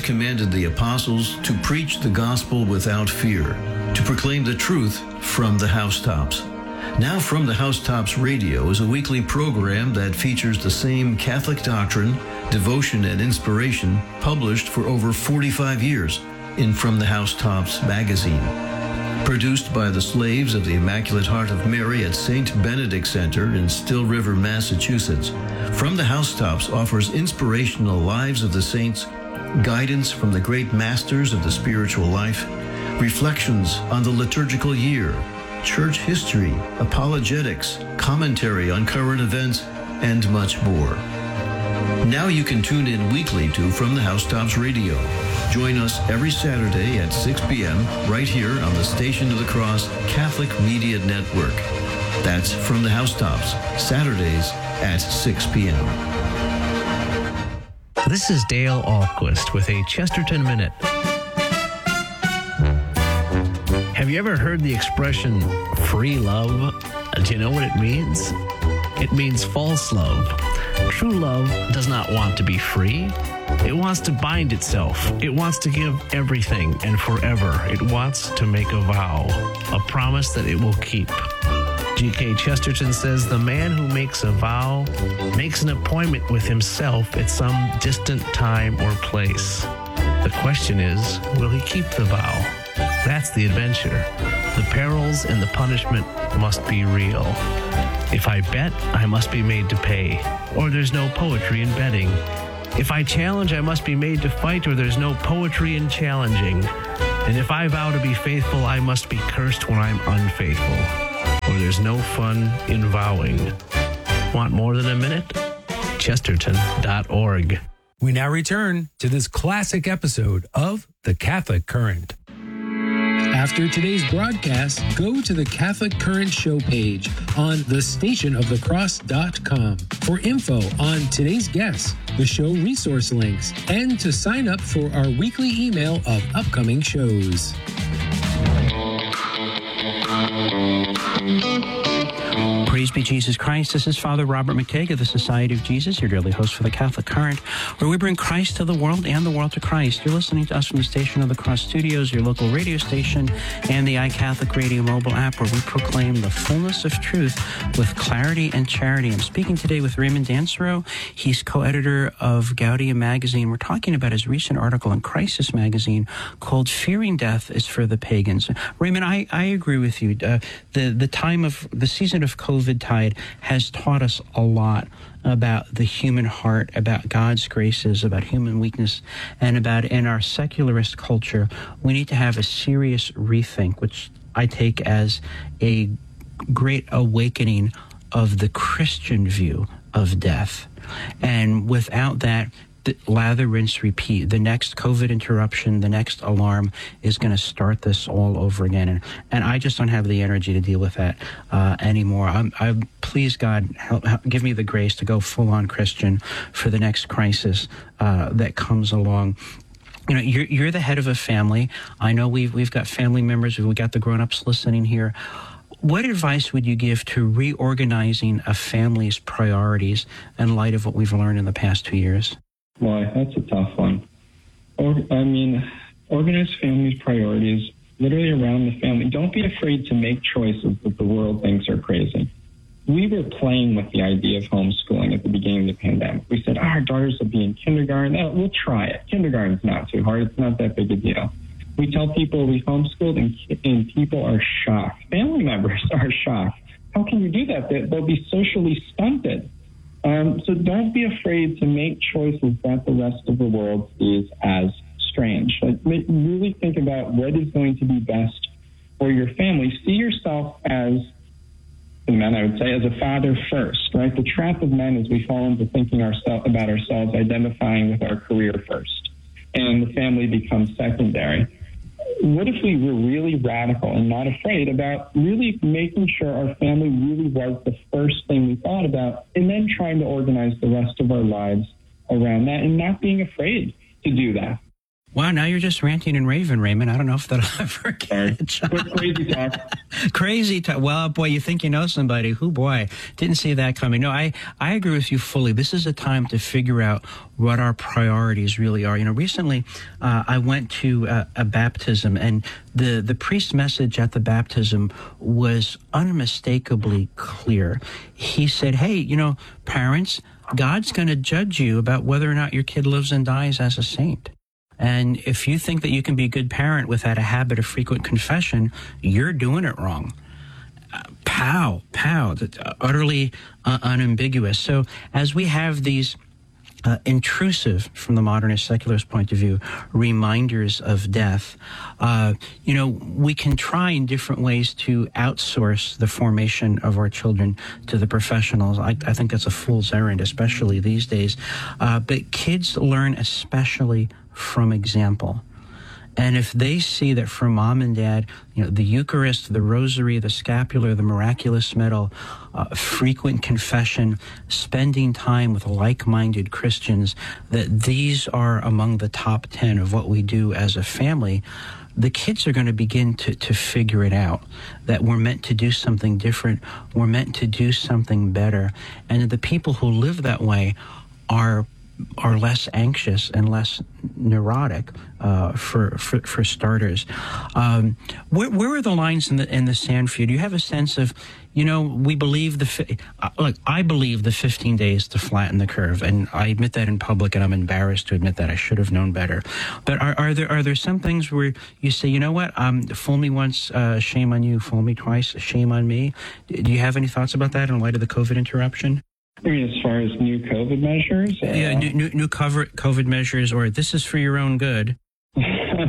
commanded the apostles to preach the gospel without fear, to proclaim the truth from the housetops. Now From the Housetops Radio is a weekly program that features the same Catholic doctrine, devotion, and inspiration published for over 45 years in From the Housetops magazine. Produced by the slaves of the Immaculate Heart of Mary at St. Benedict Center in Still River, Massachusetts, From the Housetops offers inspirational lives of the saints, guidance from the great masters of the spiritual life, reflections on the liturgical year, church history, apologetics, commentary on current events, and much more. Now you can tune in weekly to From the Housetops Radio. Join us every Saturday at 6 p.m. right here on the Station of the Cross Catholic Media Network. That's From the Housetops, Saturdays at 6 p.m. This is Dale Ahlquist with a Chesterton Minute. Have you ever heard the expression free love? Do you know what it means? It means false love. True love does not want to be free. It wants to bind itself. It wants to give everything and forever. It wants to make a vow, a promise that it will keep. G.K. Chesterton says the man who makes a vow makes an appointment with himself at some distant time or place. The question is, will he keep the vow? That's the adventure. The perils and the punishment must be real. If I bet, I must be made to pay, or there's no poetry in betting. If I challenge, I must be made to fight, or there's no poetry in challenging. And if I vow to be faithful, I must be cursed when I'm unfaithful, or there's no fun in vowing. Want more than a minute? Chesterton.org. We now return to this classic episode of The Catholic Current. After today's broadcast, go to the Catholic Current show page on thestationofthecross.com for info on today's guests, the show resource links, and to sign up for our weekly email of upcoming shows. Praise be Jesus Christ. This is Father Robert McTague of the Society of Jesus, your daily host for the Catholic Current, where we bring Christ to the world and the world to Christ. You're listening to us from the Station of the Cross Studios, your local radio station, and the iCatholic Radio mobile app, where we proclaim the fullness of truth with clarity and charity. I'm speaking today with Raymond Dancero. He's co-editor of Gaudium magazine. We're talking about his recent article in Crisis magazine called Fearing Death is for the Pagans. Raymond, I agree with you. The season of COVID tide has taught us a lot about the human heart, about God's graces, about human weakness, and about in our secularist culture, we need to have a serious rethink, which I take as a great awakening of the Christian view of death. And without that, lather, rinse, repeat. The next COVID interruption, the next alarm is going to start this all over again. And I just don't have the energy to deal with that anymore. I'm please, God, help, give me the grace to go full-on Christian for the next crisis that comes along. You know, you're the head of a family. I know we've got family members. We've got the grown-ups listening here. What advice would you give to reorganizing a family's priorities in light of what we've learned in the past 2 years? Boy, that's a tough one. Organize family's priorities literally around the family. Don't be afraid to make choices that the world thinks are crazy. We were playing with the idea of homeschooling at the beginning of the pandemic. We said, our daughters will be in kindergarten. We'll try it. Kindergarten's not too hard. It's not that big a deal. We tell people we homeschooled, and people are shocked. Family members are shocked. How can you do that? They'll be socially stunted. So don't be afraid to make choices that the rest of the world sees as strange. Really think about what is going to be best for your family. See yourself as, men, I would say, as a father first, right? The trap of men is we fall into thinking about ourselves, identifying with our career first, and the family becomes secondary. What if we were really radical and not afraid about really making sure our family really was the first thing we thought about, and then trying to organize the rest of our lives around that and not being afraid to do that? Wow, now you're just ranting and raving, Raymond. I don't know if that'll ever catch on. Crazy talk. Crazy talk. Well, boy, you think you know somebody. Who, boy, didn't see that coming. No, I agree with you fully. This is a time to figure out what our priorities really are. You know, recently I went to a baptism, and the priest's message at the baptism was unmistakably clear. He said, hey, you know, parents, God's going to judge you about whether or not your kid lives and dies as a saint. And if you think that you can be a good parent without a habit of frequent confession, you're doing it wrong. Pow, utterly unambiguous. So as we have these intrusive, from the modernist secularist point of view, reminders of death, you know, we can try in different ways to outsource the formation of our children to the professionals. I think that's a fool's errand, especially these days. But kids learn especially from example. And if they see that from mom and dad, you know, the Eucharist, the Rosary, the Scapular, the Miraculous Medal, frequent confession, spending time with like-minded Christians, that these are among the top 10 of what we do as a family, the kids are going to begin to figure it out, that we're meant to do something different, we're meant to do something better. And the people who live that way are less anxious and less neurotic, for starters. Where are the lines in the sand for you? Do you have a sense of, you know, we believe I believe the 15 days to flatten the curve, and I admit that in public, and I'm embarrassed to admit that. I should have known better. But are there some things where you say, you know what, fool me once, shame on you; fool me twice, shame on me? Do you have any thoughts about that in light of the COVID interruption? I mean, as far as new COVID measures? Yeah, new COVID measures, or this is for your own good. Yeah,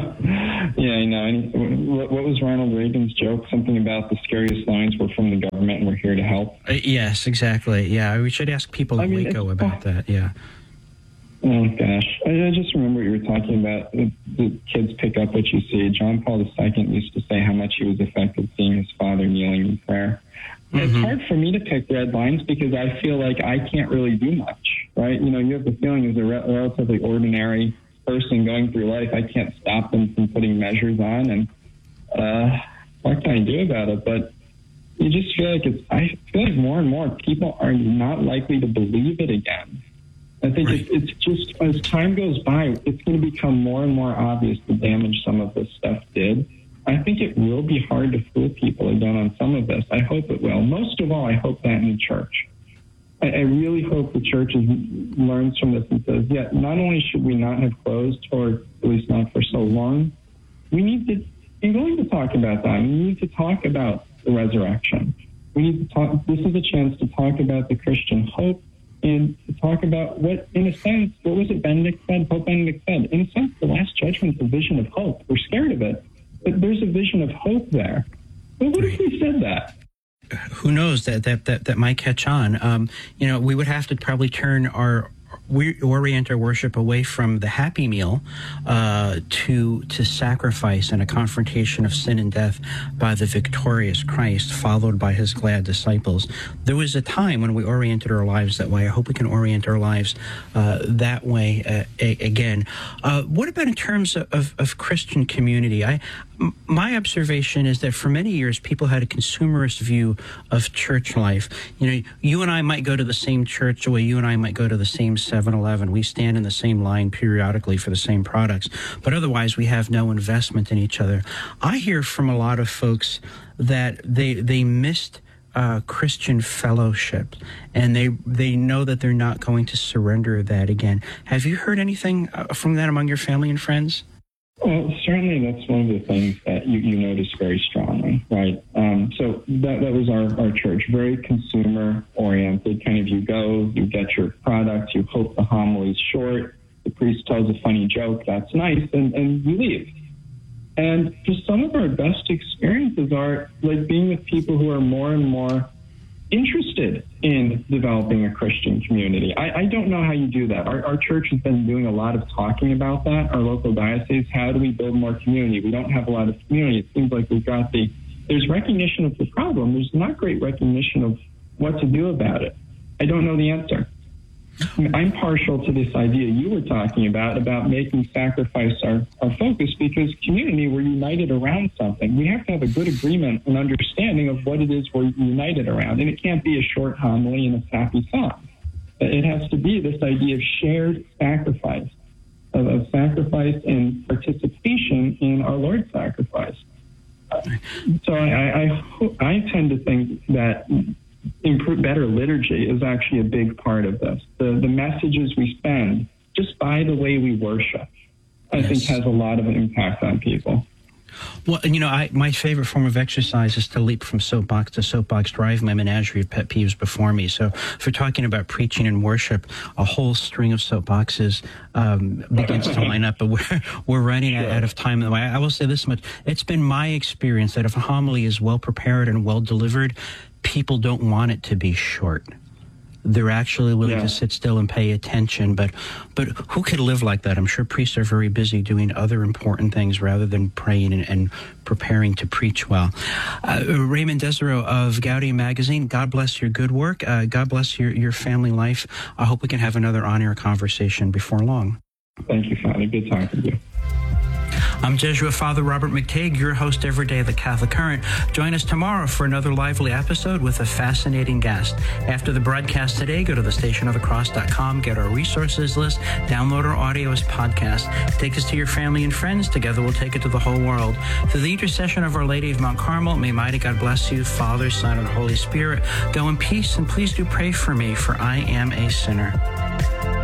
I know. What was Ronald Reagan's joke? Something about the scariest lines were from the government and we're here to help. Yes, exactly. Yeah, we should ask people in Waco about that, yeah. Oh, gosh. I just remember you were talking about the kids pick up what you see. John Paul II used to say how much he was affected seeing his father kneeling in prayer. It's hard for me to pick red lines because I feel like I can't really do much, right? You know, you have the feeling as a relatively ordinary person going through life, I can't stop them from putting measures on, and what can I do about it? But you just feel like I feel like more and more people are not likely to believe it again. I think it's just, as time goes by, it's going to become more and more obvious the damage some of this stuff did. I think it will be hard to fool people again on some of this. I hope it will. Most of all, I hope that in the church. I really hope the church learns from this and says, yeah, not only should we not have closed, or at least not for so long, we need to be willing to talk about that. We need to talk about the resurrection. We need to talk. This is a chance to talk about the Christian hope and to talk about what, in a sense, what was it Benedict said, Pope Benedict said? In a sense, the Last Judgment is a vision of hope. We're scared of it, but there's a vision of hope there. Well, what if we said that? Who knows, that might catch on. You know, we would have to probably orient our worship away from the happy meal to sacrifice and a confrontation of sin and death by the victorious Christ, followed by his glad disciples. There was a time when we oriented our lives that way. I hope we can orient our lives that way again. What about in terms of Christian community? My observation is that for many years, people had a consumerist view of church life. You know, you and I might go to the same church the way you and I might go to the same 7-Eleven. We stand in the same line periodically for the same products, but otherwise we have no investment in each other. I hear from a lot of folks that they missed Christian fellowship, and they know that they're not going to surrender that again. Have you heard anything from that among your family and friends? Well, certainly that's one of the things that you notice very strongly, right? So that was our church, very consumer-oriented. Kind of you go, you get your product, you hope the homily's short, the priest tells a funny joke, that's nice, and you leave. And just some of our best experiences are like being with people who are more and more interested in developing a Christian community. I don't know how you do that. Our church has been doing a lot of talking about that. Our local diocese, how do we build more community? We don't have a lot of community. It seems like there's recognition of the problem. There's not great recognition of what to do about it. I don't know the answer. I'm partial to this idea you were talking about making sacrifice our focus, because community, we're united around something. We have to have a good agreement and understanding of what it is we're united around. And it can't be a short homily and a sappy song. It has to be this idea of shared sacrifice, of sacrifice and participation in our Lord's sacrifice. So I tend to think that better liturgy is actually a big part of this. The messages we spend, just by the way we worship, I think has a lot of impact on people. Well, my favorite form of exercise is to leap from soapbox to soapbox, drive my menagerie of pet peeves before me. So if we're talking about preaching and worship, a whole string of soapboxes begins to line up, but we're running out of time. I will say this much. It's been my experience that if a homily is well prepared and well delivered, people don't want it to be short. They're actually willing to sit still and pay attention. But who could live like that? I'm sure priests are very busy doing other important things rather than praying and preparing to preach well. Raymond Desiro of Gaudium Magazine, God bless your good work. God bless your family life. I hope we can have another on-air conversation before long. Thank you, Father. Good talking to you. I'm Jesuit Father Robert McTague, your host every day of the Catholic Current. Join us tomorrow for another lively episode with a fascinating guest. After the broadcast today, go to thestationofthecross.com, get our resources list, download our audio as podcast. Take us to your family and friends. Together we'll take it to the whole world. Through the intercession of Our Lady of Mount Carmel, may mighty God bless you, Father, Son, and Holy Spirit. Go in peace, and please do pray for me, for I am a sinner.